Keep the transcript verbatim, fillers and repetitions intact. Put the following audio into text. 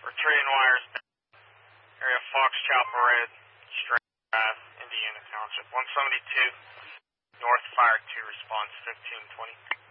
Retrieving wires. Area Fox Chapel Red, Straight Drive, Indiana Township. one seventy-two, North Fire two, response fifteen twenty.